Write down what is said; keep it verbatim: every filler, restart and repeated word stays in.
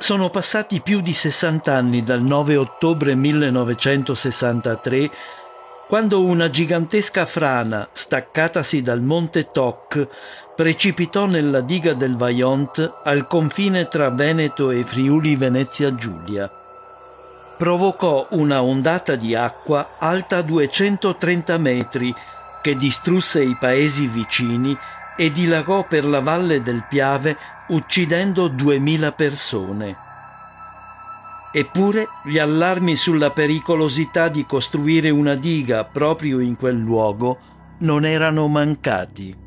Sono passati più di sessanta anni dal nove ottobre millenovecentosessantatré, quando una gigantesca frana, staccatasi dal monte Toc, precipitò nella diga del Vajont al confine tra Veneto e Friuli Venezia Giulia. Provocò una ondata di acqua alta duecentotrenta metri che distrusse i paesi vicini e dilagò per la valle del Piave uccidendo duemila persone. Eppure gli allarmi sulla pericolosità di costruire una diga proprio in quel luogo non erano mancati.